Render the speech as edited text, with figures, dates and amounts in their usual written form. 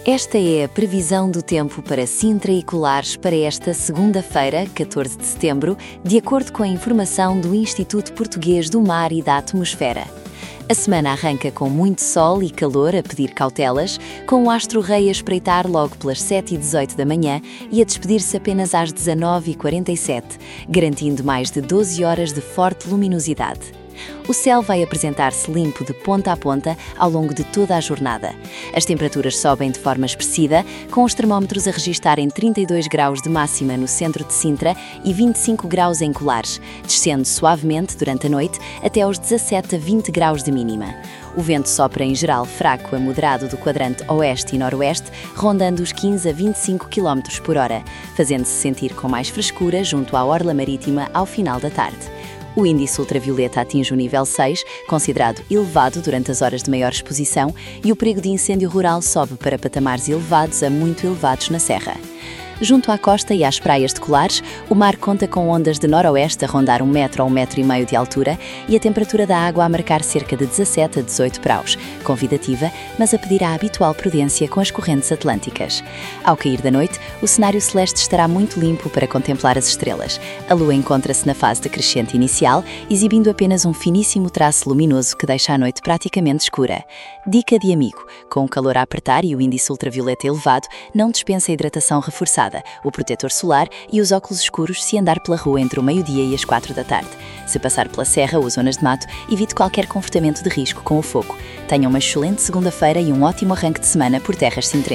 Esta é a previsão do tempo para Sintra e Colares para esta segunda-feira, 14 de setembro, de acordo com a informação do Instituto Português do Mar e da Atmosfera. A semana arranca com muito sol e calor a pedir cautelas, com o astro-rei a espreitar logo pelas 7h18 da manhã e a despedir-se apenas às 19h47, garantindo mais de 12 horas de forte luminosidade. O céu vai apresentar-se limpo de ponta a ponta ao longo de toda a jornada. As temperaturas sobem de forma expressiva, com os termómetros a registarem 32 graus de máxima no centro de Sintra e 25 graus em Colares, descendo suavemente durante a noite até aos 17 a 20 graus de mínima. O vento sopra em geral fraco a moderado do quadrante oeste e noroeste, rondando os 15 a 25 km por hora, fazendo-se sentir com mais frescura junto à orla marítima ao final da tarde. O índice ultravioleta atinge o nível 6, considerado elevado durante as horas de maior exposição, e o perigo de incêndio rural sobe para patamares elevados a muito elevados na serra. Junto à costa e às praias de Colares, o mar conta com ondas de noroeste a rondar 1 metro a 1,5 metro de altura e a temperatura da água a marcar cerca de 17 a 18 graus, convidativa, mas a pedir a habitual prudência com as correntes atlânticas. Ao cair da noite, o cenário celeste estará muito limpo para contemplar as estrelas. A lua encontra-se na fase decrescente inicial, exibindo apenas um finíssimo traço luminoso que deixa a noite praticamente escura. Dica de amigo: com o calor a apertar e o índice ultravioleta elevado, não dispensa a hidratação reforçada, o protetor solar e os óculos escuros se andar pela rua entre o meio-dia e as 4 da tarde. Se passar pela serra ou zonas de mato, evite qualquer comportamento de risco com o fogo. Tenha uma excelente segunda-feira e um ótimo arranque de semana por terras cintrenses.